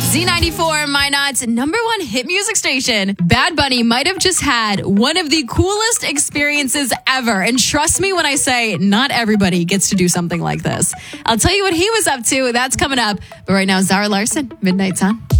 Z94, Minot's number one hit music station. Bad Bunny might have just had one of the coolest experiences ever. And trust me when I say not everybody gets to do something like this. I'll tell you what he was up to. That's coming up. But right now, Zara Larsson, Midnight Sun.